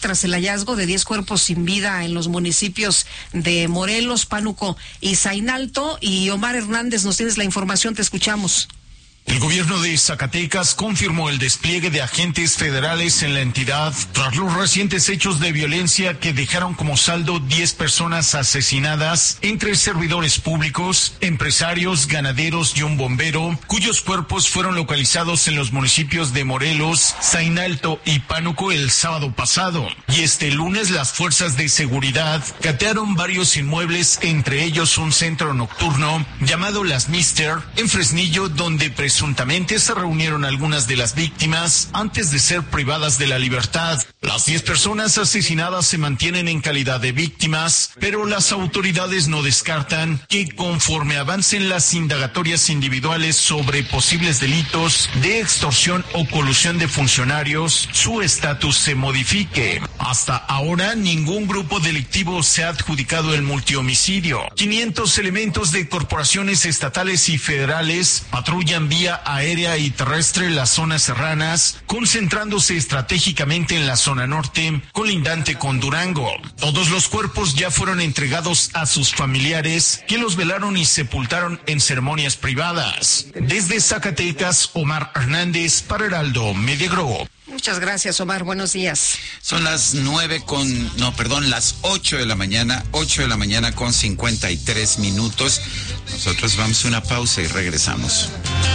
tras el hallazgo de 10 cuerpos sin vida en los municipios de Morelos, Pánuco y Zainalto. Y Omar Hernández, nos tienes la información, te escuchamos. El gobierno de Zacatecas confirmó el despliegue de agentes federales en la entidad tras los recientes hechos de violencia que dejaron como saldo 10 personas asesinadas, entre servidores públicos, empresarios, ganaderos y un bombero, cuyos cuerpos fueron localizados en los municipios de Morelos, Zainalto y Pánuco el sábado pasado. Y este lunes las fuerzas de seguridad catearon varios inmuebles, entre ellos un centro nocturno llamado Las Mister en Fresnillo, donde presuntamente se reunieron algunas de las víctimas antes de ser privadas de la libertad. Las 10 personas asesinadas se mantienen en calidad de víctimas, pero las autoridades no descartan que conforme avancen las indagatorias individuales sobre posibles delitos de extorsión o colusión de funcionarios, su estatus se modifique. Hasta ahora, ningún grupo delictivo se ha adjudicado el multihomicidio. 500 elementos de corporaciones estatales y federales patrullan vía aérea y terrestre las zonas serranas, concentrándose estratégicamente en la zona norte, colindante con Durango. Todos los cuerpos ya fueron entregados a sus familiares, que los velaron y sepultaron en ceremonias privadas. Desde Zacatecas, Omar Hernández para Heraldo Media Group. Muchas gracias, Omar. Buenos días. Son las 8 de la mañana, 8 de la mañana con 53 minutos. Nosotros vamos a una pausa y regresamos.